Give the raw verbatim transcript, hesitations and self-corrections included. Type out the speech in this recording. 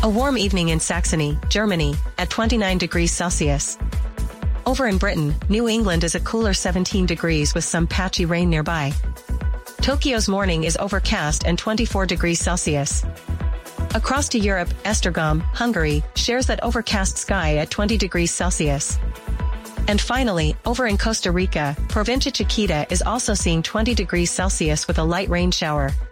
A warm evening in Saxony, Germany, at twenty-nine degrees Celsius. Over in Britain, New England is a cooler seventeen degrees with some patchy rain nearby. Tokyo's morning is overcast and twenty-four degrees Celsius. Across to Europe, Esztergom, Hungary, shares that overcast sky at twenty degrees Celsius. And finally, over in Costa Rica, Provincia Chiquita is also seeing twenty degrees Celsius with a light rain shower.